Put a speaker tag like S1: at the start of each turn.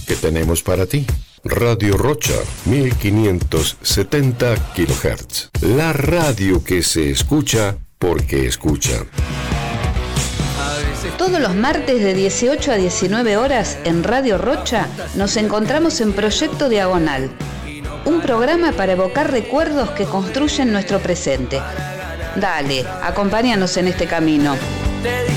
S1: que tenemos para ti. Radio Rocha, 1570 kHz. La radio que se escucha porque escucha.
S2: Todos los martes de 18 a 19 horas en Radio Rocha nos encontramos en Proyecto Diagonal, un programa para evocar recuerdos que construyen nuestro presente. Dale, acompáñanos en este camino.